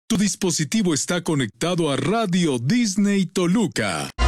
Tu dispositivo está conectado a Radio Disney Toluca.